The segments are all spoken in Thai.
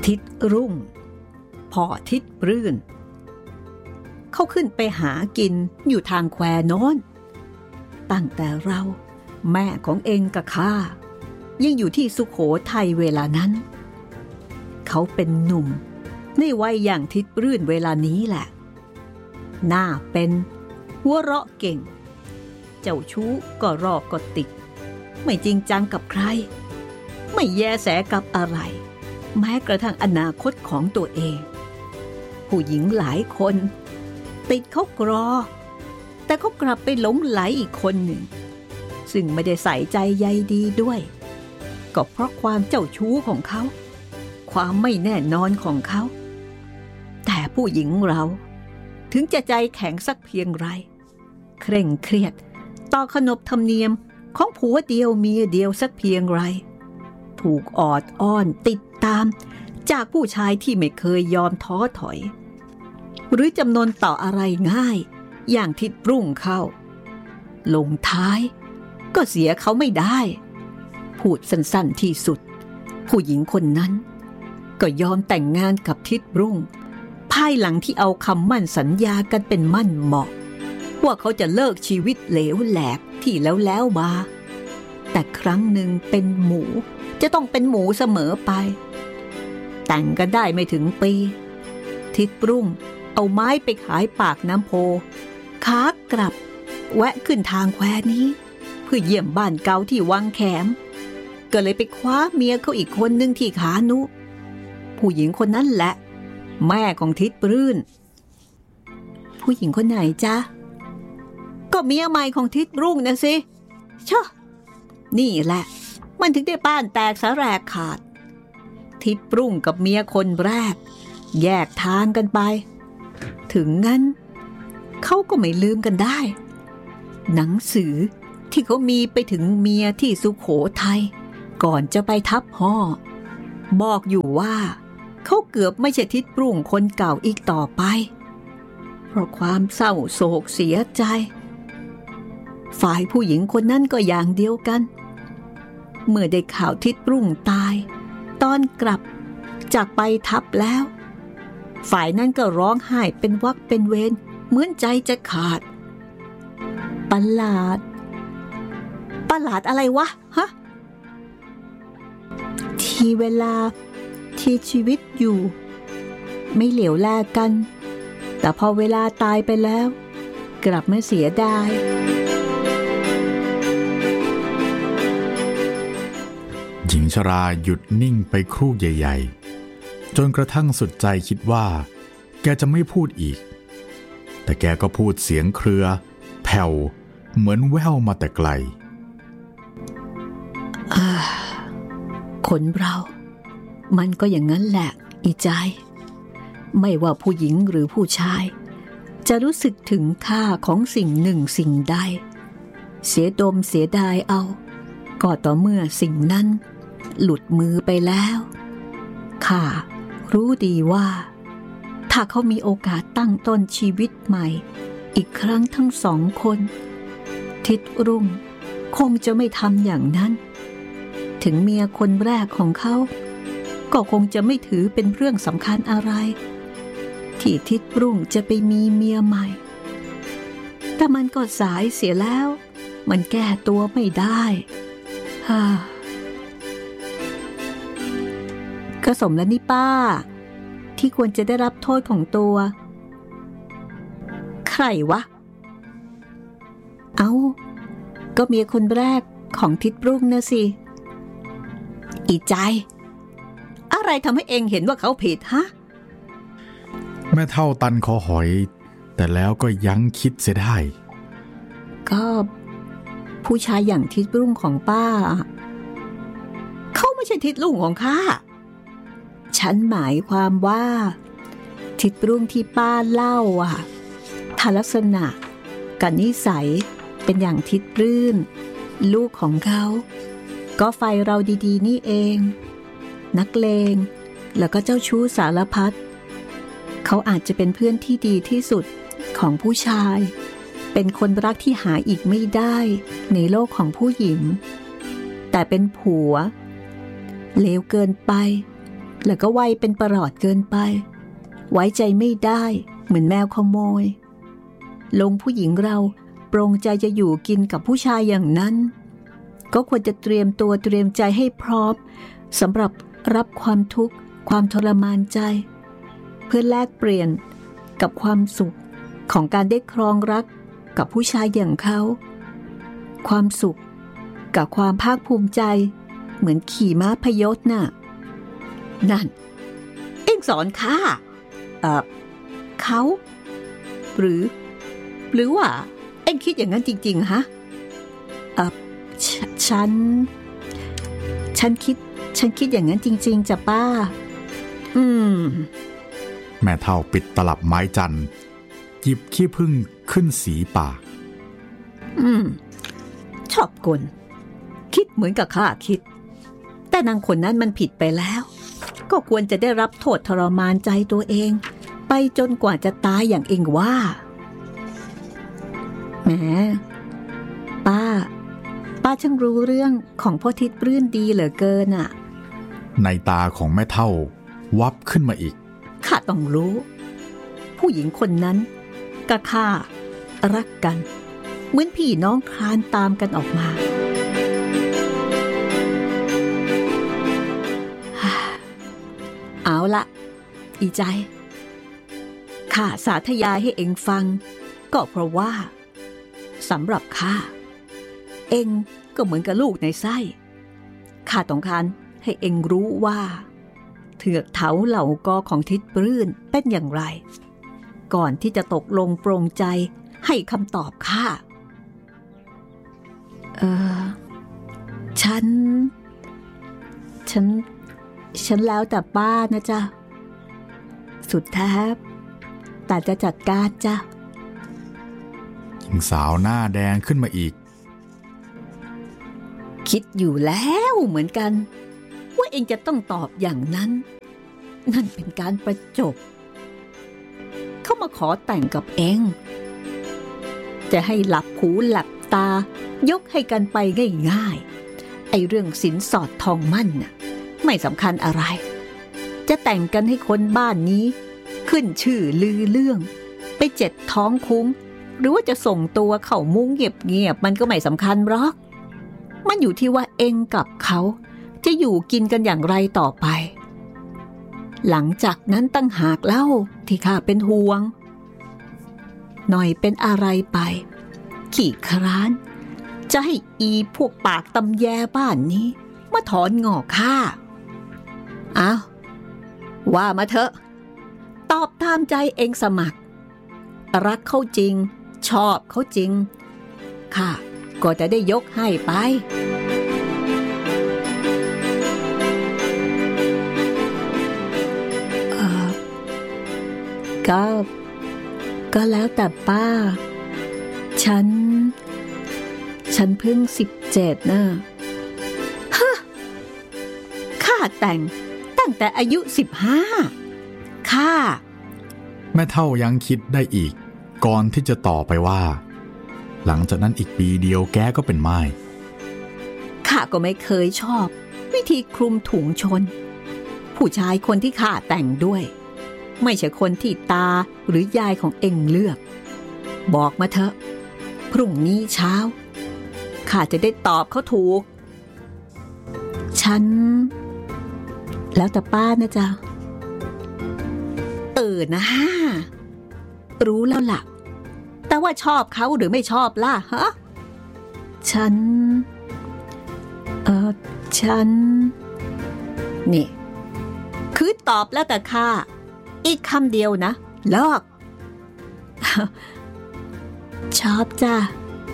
ทิดรุ่งพ่อทิดปลื้นเขาขึ้นไปหากินอยู่ทางแควโน้นตั้งแต่เราแม่ของเองกับข้ายังอยู่ที่สุโขทัยเวลานั้นเขาเป็นหนุ่มในวัยอย่างทิดปลื้นเวลานี้แหละหน้าเป็นหัวเราะเก่งเจ้าชู้ก็รอบก็ติดไม่จริงจังกับใครไม่แยแสกับอะไรแม้กระทั่งอนาคตของตัวเองผู้หญิงหลายคนติดเขากรอแต่เขากลับไปหลงไหลอีกคนหนึ่งซึ่งไม่ได้ใส่ใจใยดีด้วยก็เพราะความเจ้าชู้ของเขาความไม่แน่นอนของเขาแต่ผู้หญิงเราถึงจะใจแข็งสักเพียงไรเคร่งเครียดต่อขนบธรรมเนียมของผัวเดียวเมียเดียวสักเพียงไรถูกออดอ้อนติดตามจากผู้ชายที่ไม่เคยยอมท้อถอยหรือจำนนต่ออะไรง่ายอย่างทิดรุ่งเข้าลงท้ายก็เสียเขาไม่ได้พูดสั้นๆที่สุดผู้หญิงคนนั้นก็ยอมแต่งงานกับทิดรุ่งภายหลังที่เอาคำมั่นสัญญากันเป็นมั่นเหมาะว่าเขาจะเลิกชีวิตเหลวแหลกที่แล้วมาแต่ครั้งหนึ่งเป็นหมูจะต้องเป็นหมูเสมอไปแต่งกันได้ไม่ถึงปีทิดรุ่งเอาไม้ไปขายปากน้ำโพขากลับแวะขึ้นทางแควนี้เพื่อเยี่ยมบ้านเก่าที่วังแขมก็เลยไปคว้าเมียเขาอีกคนหนึ่งที่ขานุผู้หญิงคนนั้นแหละแม่ของทิดปลื้นผู้หญิงคนไหนจ๊ะก็เมียใหม่ของทิดรุ่งนะสิเชอะนี่แหละมันถึงได้บ้านแตกสาแหรกขาดทิดรุ่งกับเมียคนแรกแยกทางกันไปถึงงั้นเขาก็ไม่ลืมกันได้หนังสือที่เขามีไปถึงเมียที่สุโขทัยก่อนจะไปทับห่อบอกอยู่ว่าเขาเกือบไม่ใช่ทิดรุ่งคนเก่าอีกต่อไปเพราะความเศร้าโศกเสียใจฝ่ายผู้หญิงคนนั้นก็อย่างเดียวกันเมื่อได้ข่าวทิดรุ่งตายตอนกลับจากไปทับแล้วฝ่ายนั้นก็ร้องไห้เป็นวักเป็นเวรเหมือนใจจะขาดประหลาดอะไรวะฮะที่เวลาที่ชีวิตอยู่ไม่เหลียวแลกันแต่พอเวลาตายไปแล้วกลับมาเสียดายหญิงชราหยุดนิ่งไปครู่ใหญ่ๆจนกระทั่งสุดใจคิดว่าแกจะไม่พูดอีกแต่แกก็พูดเสียงเครือแผ่วเหมือนแว่วมาแต่ไกลคนเรามันก็อย่างนั้นแหละอีใจไม่ว่าผู้หญิงหรือผู้ชายจะรู้สึกถึงค่าของสิ่งหนึ่งสิ่งใดเสียดมเสียดายเอาก็ต่อเมื่อสิ่งนั้นหลุดมือไปแล้วข้ารู้ดีว่าถ้าเขามีโอกาสตั้งต้นชีวิตใหม่อีกครั้งทั้งสองคนทิดรุ่งคงจะไม่ทำอย่างนั้นถึงเมียคนแรกของเขาก็คงจะไม่ถือเป็นเรื่องสำคัญอะไรที่ทิดรุ่งจะไปมีเมียใหม่แต่มันก็สายเสียแล้วมันแก้ตัวไม่ได้ก็สมแล้วนี่ป้าที่ควรจะได้รับโทษของตัวใครวะก็เมียคนแรกของทิดรุ่งนะสิอีใจอะไรทำให้เองเห็นว่าเขาผิดฮะแม่เฒ่าตันคอหอยแต่แล้วก็ยั้งคิดเสียได้ก็ผู้ชายอย่างทิดรุ่งของป้าเขาไม่ใช่ทิดรุ่งของข้าฉันหมายความว่าทิดรุ่งที่ป้าเล่าถ้าลักษณะกับนิสัยเป็นอย่างทิดรื่นลูกของเขาก็ไฟเราดีๆนี่เองนักเลงแล้วก็เจ้าชู้สารพัดเขาอาจจะเป็นเพื่อนที่ดีที่สุดของผู้ชายเป็นคนรักที่หาอีกไม่ได้ในโลกของผู้หญิงแต่เป็นผัวเลวเกินไปแล้วก็ไวเป็นประหลอดเกินไปไว้ใจไม่ได้เหมือนแมวขโมยลงผู้หญิงเราปรงใจจะอยู่กินกับผู้ชายอย่างนั้นก็ควรจะเตรียมตัวเตรียมใจให้พร้อมสำหรับรับความทุกข์ความทรมานใจเพื่อแลกเปลี่ยนกับความสุขของการได้ครองรักกับผู้ชายอย่างเขาความสุขกับความภาคภูมิใจเหมือนขี่ม้าพยศน่ะนั่นเอ็งสอนข้าเขาหรือว่าเอ็งคิดอย่างนั้นจริงๆฮะฉันคิดอย่างนั้นจริงๆจ้ะป้าแม่เฒ่าปิดตลับไม้จันทร์หยิบขี้ผึ้งขึ้นสีปากชอบกลคิดเหมือนกับข้าคิดแต่นางคนนั้นมันผิดไปแล้วก็ควรจะได้รับโทษทรมานใจตัวเองไปจนกว่าจะตายอย่างเองว่าแหมป้าช่างรู้เรื่องของพ่อทิดปลื้นดีเหลือเกินอ่ะในตาของแม่เฒ่าวับขึ้นมาอีกข้าต้องรู้ผู้หญิงคนนั้นกับข้ารักกันเหมือนพี่น้องคลานตามกันออกมาเอาละอีใจข้าสาธยายให้เอ็งฟังก็เพราะว่าสำหรับข้าเอ็งก็เหมือนกับลูกในไส้ข้าต้องการให้เอ็งรู้ว่าเถือกเถาเหล่ากอของทิดปลื้นเป็นอย่างไรก่อนที่จะตกลงปรงใจให้คำตอบข้าฉันแล้วแต่ป้านะจ๊ะสุดแท้แต่จะจัดการจ้ะหญิงสาวหน้าแดงขึ้นมาอีกคิดอยู่แล้วเหมือนกันว่าเองจะต้องตอบอย่างนั้นนั่นเป็นการประจบเข้ามาขอแต่งกับเองจะให้หลับหูหลับตายกให้กันไปง่ายๆไอ้เรื่องสินสอดทองมั่นน่ะไม่สำคัญอะไรจะแต่งกันให้คนบ้านนี้ขึ้นชื่อลือเรื่องไปเจ็ดท้องคุ้งหรือว่าจะส่งตัวเข้ามุ้งเงียบๆมันก็ไม่สำคัญหรอกมันอยู่ที่ว่าเองกับเขาจะอยู่กินกันอย่างไรต่อไปหลังจากนั้นตั้งหากเล่าที่ข้าเป็นห่วงหน่อยเป็นอะไรไปขี้คร้านจะให้อีพวกปากตำแยบ้านนี้มาถอนงอกข้าอ้าวว่ามาเถอะตอบตามใจเองสมัครรักเขาจริงชอบเขาจริงข้าก็จะได้ยกให้ไปก็แล้วแต่ป้าฉันเพิ่ง17นะฮะข้าแต่งตั้งแต่อายุ15ข้าแม่เฒ่ายังคิดได้อีกก่อนที่จะต่อไปว่าหลังจากนั้นอีกปีเดียวแกก็เป็นม่ายข้าก็ไม่เคยชอบวิธีคลุมถุงชนผู้ชายคนที่ข้าแต่งด้วยไม่ใช่คนที่ตาหรือยายของเอ็งเลือกบอกมาเถอะพรุ่งนี้เช้าข้าจะได้ตอบเขาถูกฉันแล้วแต่ป้านะจ๊ะนะรู้แล้วล่ะแต่ว่าชอบเขาหรือไม่ชอบล่ะฮะฉันนี่คือตอบแล้วแต่ข้าอีกคำเดียวนะเลิกชอบจ้ะ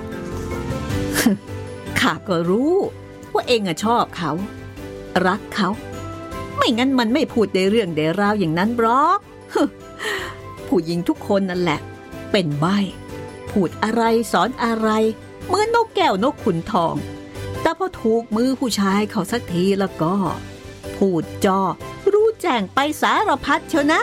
ข้าก็รู้ว่าเองชอบเขารักเขาไม่งั้นมันไม่พูดในเรื่องเดราวอย่างนั้นหรอกผู้หญิงทุกคนนั่นแหละเป็นใบ้พูดอะไรสอนอะไรเหมือนนกแก้วนกขุนทองแต่พอถูกมือผู้ชายเขาสักทีแล้วก็พูดจอรู้แจ้งไปสารพัดเชียวนะ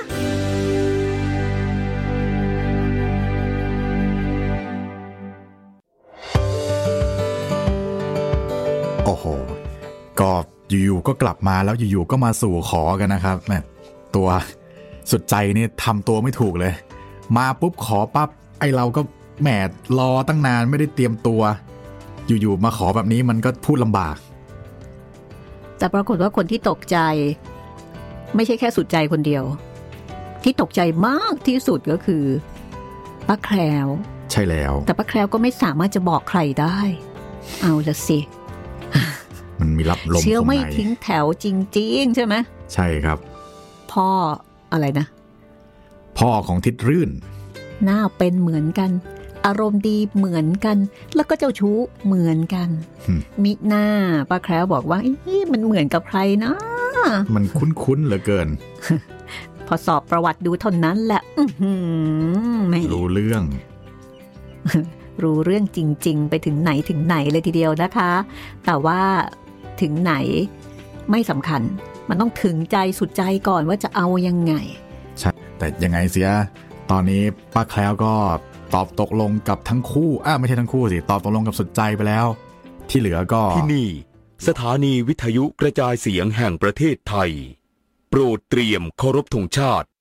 โอ้โหก็อยู่ๆก็กลับมาแล้วอยู่ๆก็มาสู่ขอกันนะครับแม่ตัวสุดใจนี่ทำตัวไม่ถูกเลยมาปุ๊บขอปั๊บไอเราก็แหมรอตั้งนานไม่ได้เตรียมตัวอยู่ๆมาขอแบบนี้มันก็พูดลำบากแต่ปรากฏว่าคนที่ตกใจไม่ใช่แค่สุดใจคนเดียวที่ตกใจมากที่สุดก็คือป้าแคล้วใช่แล้วแต่ป้าแคล้วก็ไม่สามารถจะบอกใครได้เอาละสิมันมีรับลมเชื่อไม่ทิ้งแถวจริงๆใช่ไหมใช่ครับพ่ออะไรนะพ่อของทิดรื่นหน้าเป็นเหมือนกันอารมณ์ดีเหมือนกันแล้วก็เจ้าชู้เหมือนกันมิหน้าป้าแคล้วบอกว่ามันเหมือนกับใครนะมันคุ้นๆเหลือเกินพอสอบประวัติดูเท่านั้นแหละไม่รู้เรื่องรู้เรื่องจริงๆไปถึงไหนถึงไหนเลยทีเดียวนะคะแต่ว่าถึงไหนไม่สำคัญมันต้องถึงใจสุดใจก่อนว่าจะเอายังไงใช่แต่ยังไงเสียตอนนี้ป้าแคล้วก็ตอบตกลงกับทั้งคู่ไม่ใช่ทั้งคู่สิตอบตกลงกับสุดใจไปแล้วที่เหลือก็ที่นี่สถานีวิทยุกระจายเสียงแห่งประเทศไทยโปรดเตรียมเคารพธงชาติ